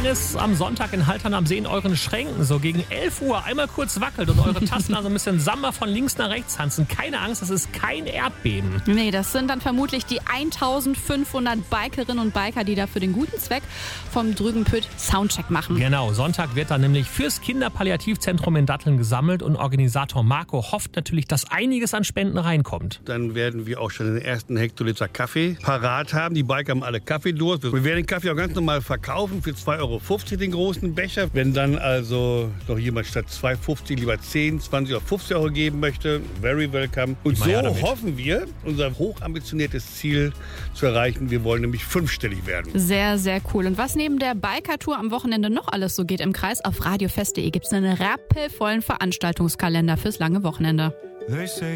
es am Sonntag in Haltern am See in euren Schränken so gegen 11 Uhr einmal kurz wackelt und eure Tasten also ein bisschen Samba von links nach rechts tanzen, keine Angst, das ist kein Erdbeben. Nee, das sind dann vermutlich die 1500 Bikerinnen und Biker, die da für den guten Zweck vom Drügenpüt Soundcheck machen. Genau, Sonntag wird dann nämlich fürs Kinderpalliativzentrum in Datteln gesammelt und Organisator Marco hofft natürlich, dass einiges an Spenden reinkommt. Dann werden wir auch schon den ersten Hektoliter Kaffee parat haben. Die Biker haben alle Kaffeedurst. Wir werden den Kaffee auch ganz normal verkaufen für 2,50 € den großen Becher. Wenn dann also noch jemand statt 2,50 lieber 10, 20 oder 50 € geben möchte, very welcome. Und so hoffen wir, unser hochambitioniertes Ziel zu erreichen. Wir wollen nämlich 5-stellig werden. Sehr, sehr cool. Und was neben der Biker-Tour am Wochenende noch alles so geht im Kreis, auf radiofest.de gibt es einen rappelvollen Veranstaltungskalender fürs lange Wochenende.